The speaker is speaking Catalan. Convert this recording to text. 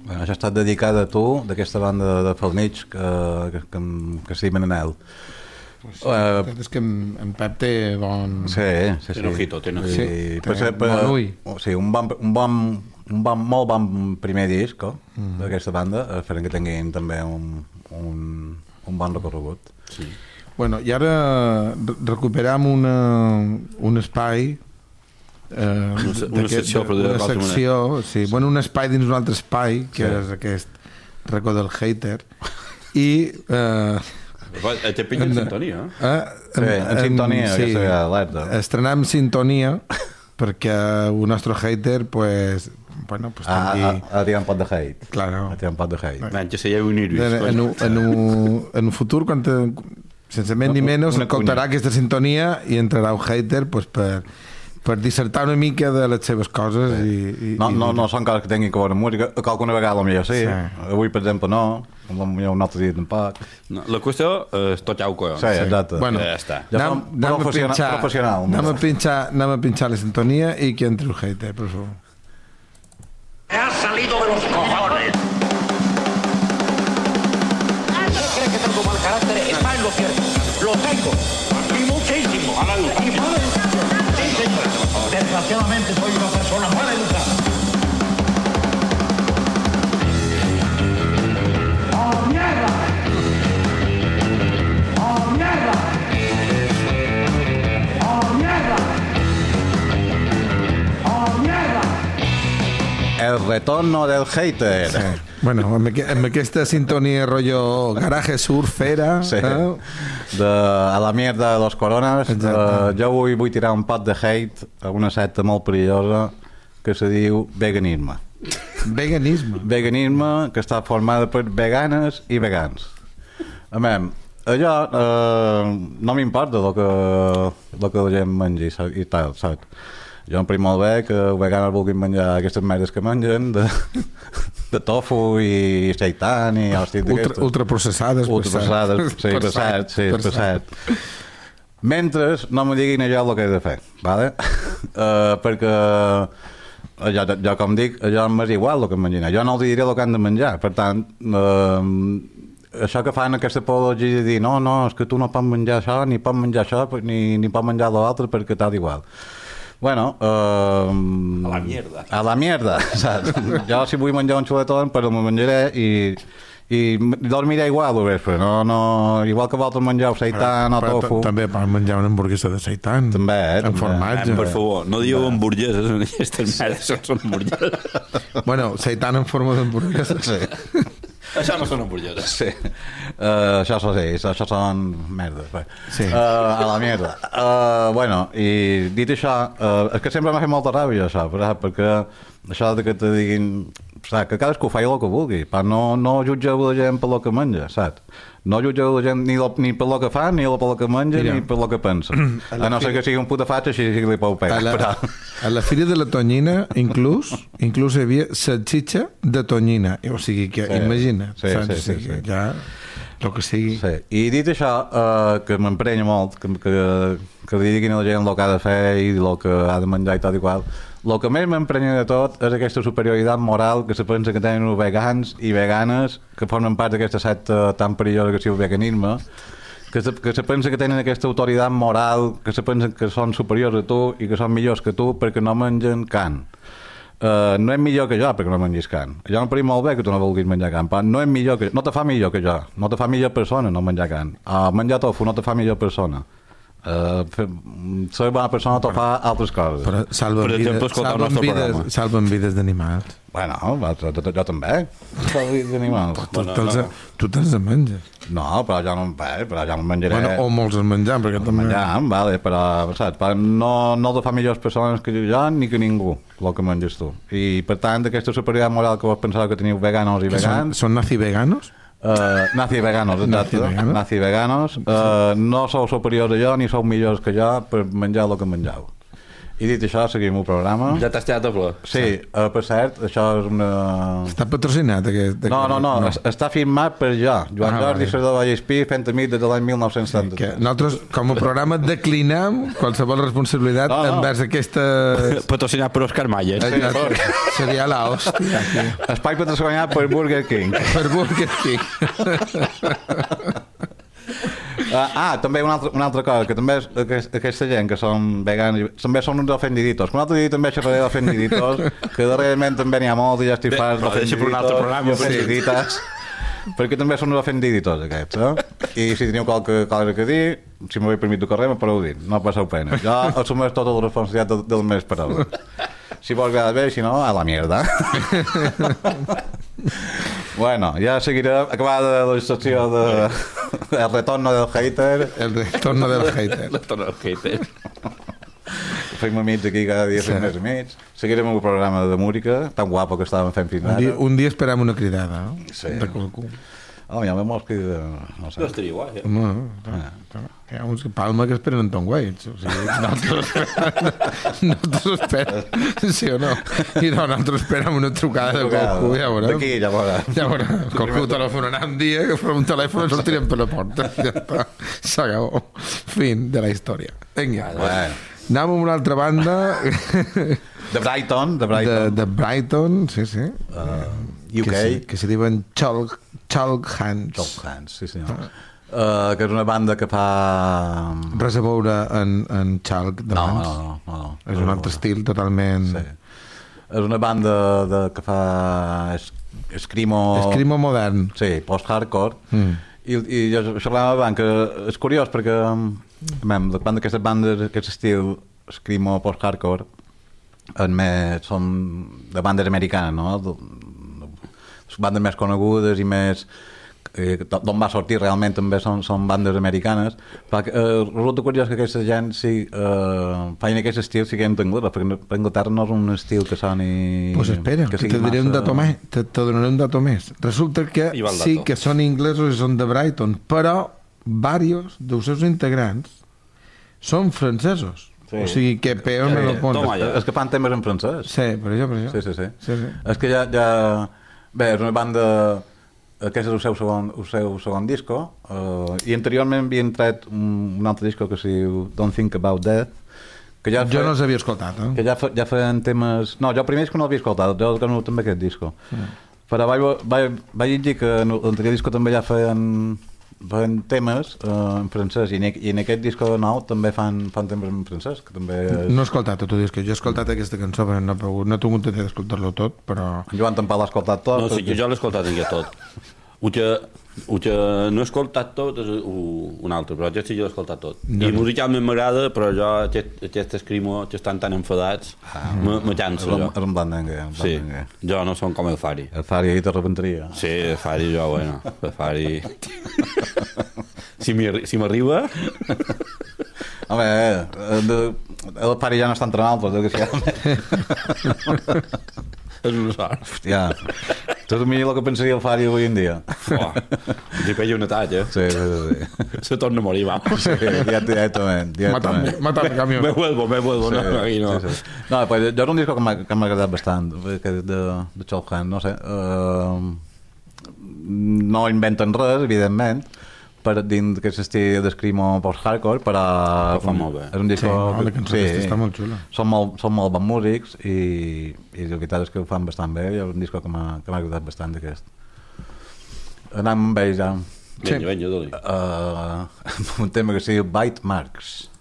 Bueno, això ha estat dedicat a tu, d'aquesta banda de Falnich, que s'hi Manel. És que en Pep té bon... Sí. Té ojito. Sí, bon ull. Sí, un molt bon primer disc d'aquesta banda, esperem que tinguin també un bon recorregut. Sí. Bueno, i ara recuperam un espai, una secció, sí, bueno, un espai dins un altre espai, que és aquest racó del hater, i... Té pinya en sintonia. En sintonia, sí, que alerta. Estrenem sintonia perquè el nostre hater, pues, bueno, pues tingui... Ha tirat un pot de hate. Claro. Ha tirat un pot de hate. Menys, si hi ha un iris. En un futur, quan sense menys ni menys, escoltarà aquesta sintonia i entrarà un hater, pues, per dissertar una mica de les seves coses. No són coses que tinguin que veure amb música. Alguna vegada potser sí. Avui, per exemple, no. Potser un altre dia tampoc. La qüestió és tocar-ho collons. Sí, exacte. Bueno, ja està. Professional. Anem a pinchar la sintonia i que entre el hater, per favor. ¡Me ha salido de los cojones! ¿Qué cree que tengo mal carácter? Está en lo cierto. Lo tengo. Y muchísimo. Y mal educado. Sí, señor. Desgraciadamente soy una persona mal educada. ¡Oh, mierda! ¡Oh, mierda! ¡Oh, mierda! ¡Oh, mierda! El retorno del hater. Sí. Bueno, amb aquesta sintonia rotllo garaje surfera, sí. A la mierda de los coronas. Jo vull tirar un pot de hate a una secta molt perillosa que se diu veganisme. Veganisme, que està formada per veganes i vegans. A veure, allò no m'importa el que la gent mengi i tal, saps? Jo em prim molt bé que els veganes vulguin menjar aquestes merdes que mengen de tofu i seitan i hòsties d'aquestes. Ultraprocessades, per cert. Mentre no me diguin allò el que he de fer, vale? Perquè jo com dic, allò m'és igual el que mengin. Jo no els diré el que han de menjar. Per tant, això que fan aquesta apologia de dir no, és que tu no pots menjar això, ni pots menjar això, ni pots menjar l'altre perquè t'ha d'igual. Bueno, a la mierda, saps? Jo si vull menjar un xuletón, però me menjaré i dormiré igual al vespre, no, igual que vosaltres mengeu seitan o tofu. També pots menjar una hamburguesa de seitan. També, amb formatge. Per favor, no dieu hamburgueses, aquestes merdes són hamburgueses. Bueno, seitan en forma d'hamburguesa. Sí. Això no són hamburgueses. Sí. Això són merdes. Sí. A la mierda. Bueno, i dit això, és que sempre m'ha fet molta ràbia això, perquè això de que te diguin que cadascú faci el que vulgui, no jutgeu la gent per el que menja, saps? No jutgeu la gent ni per el que fa, ni per el que menja, ni per el que pensa. A no ser que sigui un puta fatxa, així que li pou pegar. A la Fira de la Tonyina, inclús hi havia salsitxa de tonyina. O sigui, que imagina. Sí. Ja, el que sigui. Sí. I dit això, que m'emprenya molt, que li diguin a la gent el que ha de fer i el que ha de menjar i tot i qual, el que més m'emprenya de tot és aquesta superioritat moral que se pensa que tenen els vegans i veganes que formen part d'aquesta secta tan perillosa que sigui el veganisme, que se pensa que tenen aquesta autoritat moral, que se pensa que són superiors a tu i que són millors que tu perquè no mengen carn. No és millor que jo perquè no mengis carn. Jo em pareix molt bé que tu no vulguis menjar carn, però no és millor que jo. No te fa millor que jo, no te fa millor persona no menjar carn. Menjar tofu no te fa millor persona. Ser bona persona te fa altres coses. Però salven vides d'animals. Bueno, jo també. Tu te'ls menges. No, però jo no em menjaré. Bueno, o molts es menjam, perquè també... vale, però saps, no te fa millors persones que jo ni que ningú, el que menges tu. I per tant, aquesta superioritat moral que vos penseu que teniu veganos i vegans... Són nazi-veganos? Nazi-veganos, exacte. Nazi-veganos. No sou superiors a jo ni sou millors que jo per menjar el que mengeu. I dit això, seguim el programa. Ja t'has tirat a flor. Sí, per cert, això és una... Està patrocinat aquest... No, està firmat per jo, Joan Jordi Sardó Vallespí, fent amic des de l'any 1970. Que nosaltres, com a programa, declinam qualsevol responsabilitat envers aquesta... Patrocinat per Òscar Mayer. Seria la hòstia. Espai patrocinat per Burger King. Per Burger King. També una altra cosa, que també aquesta gent que són vegans també són uns ofendiditos. Un altre dia també xerraré d'ofendiditos, que darrerament també n'hi ha molt i ja estic fart d'ofendiditos, perquè també són uns ofendiditos aquests, I si teniu qualque cosa que dir, si m'ho permit de carrer, me podeu dir, no passeu pena. Jo assumeix tota la responsabilitat de les meves paraules. Si vos agrada bé, si no, a la mierda. Bueno, ya seguiré acabada la secció de el retorno del hater. El retorno del hater. El retorno del hater. Fem amics aquí cada dia, fem més amics. Seguirem el programa de Múrica, tan guapo que estàvem fent fins ara. Un dia esperem una cridada, no? Sí. De qualcú. Ja me mos que... No sé. No estaria guai, Hi ha uns Palma que esperen en Tom Waits. O sigui, nosaltres esperem, sí o no? I nosaltres esperem una trucada de qualcú, ja veurem. D'aquí, ja veurem. Ja veurem. Qualcú telefonarà un dia, que farà un telèfon i sortirem per la porta. Ja està. S'acabó. Fin de la història. Vinga. Anem a una altra banda. De Brighton. De Brighton, sí. UK. Que se diuen Chalkhans. Chalkhans, sí senyor. Que és una banda que fa... Res a veure en Chalk d'abans. No. És un altre estil totalment... Sí. És una banda que fa escrimo modern. Sí, post-hardcore. I jo xerrava abans que és curiós perquè aquestes bandes, aquest estil escrimo post-hardcore són de bandes americanes, no? Bandes més conegudes i més d'on va sortir realment també són bandes americanes, però resulta curiós que aquesta gent feien aquest estil siguent anglès, perquè per Anglaterra no és un estil que soni... Pues espera, que te diré un dato més, te donaré un dato més. Resulta que sí que són inglesos i són de Brighton, però diversos dels seus integrants són francesos. O sigui que peor me lo pones. És que fan temes en francès. Sí, per això. Sí. És que ja... Bé, és una banda... Aquest és el seu segon disco, i anteriorment havien tret un altre disco que es diu Don't Think About Death, que ja jo no els havia escoltat, que ja feien temes... No, jo primer és que no l'havia escoltat, jo que no també aquest disco. Però vaig llegir que en l'anterior disco també ja feien temes en francès, i en aquest disco nou també fan temes en francès, que també és... No he escoltat tot el disc, jo he escoltat aquesta cançó, però no he tingut temps d'escoltar-lo tot, però... En Joan tampoc l'ha escoltat tot? No, sí, jo l'he escoltat tot. El que no he escoltat tot és un altre, però aquest sí jo l'he escoltat tot. I musicalment m'agrada, però jo aquest escrimo que estan tan enfadats me cansa, jo. És un blandengue. Sí, jo no som com el Fari. El Fari ahí te arrepentria. Sí, el Fari jo, bueno, el Fari... Si m'arriba... Home, el Fari ja no està entre nosaltres, desgraciadament. És una sort. Hòstia, tot a mi el que pensaria el Fari avui en dia. Li pella una talla. Sí. Se torna a morir, vamos. Sí, directamente. Mata el camió. Me vuelvo, sí, no. Sí. No, pues jo és un disco que m'ha agradat bastant, de Chalkhans, no sé. No inventen res, evidentment, per dins d'aquest estil d'escrimo post-hardcore, però fa molt bé. És un disco... Sí, la cançó està molt xula. Són molt bons músics i la veritat és que ho fan bastant bé, i és un disco que m'ha agradat bastant d'aquest. Anem amb ells ja. Vinga, doni. Un tema que es diu Bite Marks.